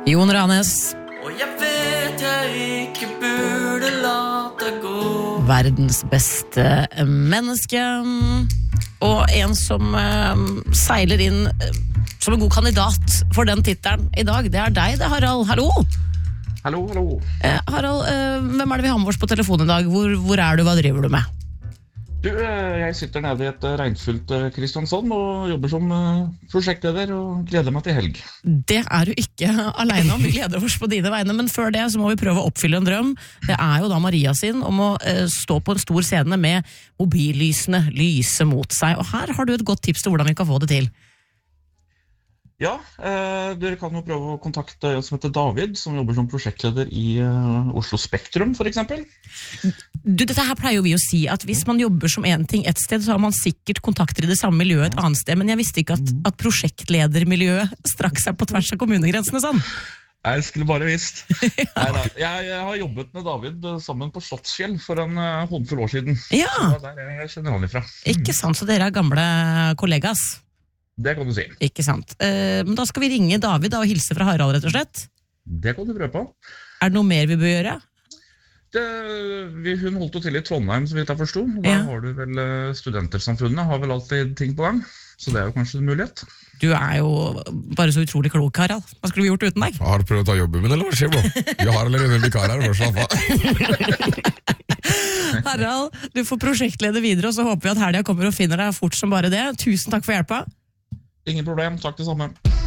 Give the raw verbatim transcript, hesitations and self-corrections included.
Jon Ranes. Og jeg vet jeg ikke burde la det gå. Verdens beste menneske. Og en som uh, seiler inn uh, som en god kandidat for den tittelen i dag. Det er deg, det, Harald. Hallo! Hallo, hallo. Uh, Harald, uh, hvem er det vi har med oss på telefonen i dag? Hvor, hvor er du, hva driver du med? Du, jeg sitter nede i et regnfullt Kristiansand og jobber som prosjektleder og gleder meg til helg. Det er du ikke alene om, vi gleder oss på dine vegne, men før det så må vi prøve å oppfylle en drøm. Det er jo da Maria sin om å uh, stå på en stor scene med mobillysene lyse mot seg, og her har du et godt tips til hvordan vi kan få det til. Ja, eh, dere kan jo prøve å kontakte en som heter David, som jobber som prosjektleder i eh, Oslo Spektrum, for eksempel. Du, dette her pleier jo vi å si, at hvis man jobber som en ting et sted, så har man sikkert kontakter i det samme miljøet et annet sted, men jeg visste ikke at, at prosjektledermiljøet strakk seg på tvers av kommunegrensene sånn. Jeg skulle bare visst. ja. Nei, jeg, jeg har jobbet med David sammen på Slottsfjell for en uh, håndfull år siden. Ja. Så der jeg kjenner han ifra. Ikke sant, så dere er gamle kollegas. Det kan du si. Ikke sant. Uh, men da skal vi ringe David da, og hilse fra Harald, rett og slett. Det kan du prøve på. Er det noe mer vi bør gjøre? Det, vi, hun holdt jo til i Trondheim, så vidt jeg forstod. Da Ja. har du vel Studentersamfunnet, har vel alltid ting på gang. Så det er jo kanskje en mulighet. Du er jo bare så utrolig klok, Harald. Hva skulle vi gjort uten deg? Har du prøvd å ta jobben min, eller hva skjer, bro? Vi har allerede en vikar her, slapp av. Harald, du får prosjektlede videre, og så håper vi at helga kommer og finner deg fort som bare det. Tusen takk for hjelpa. Ingen problem, takk det samme.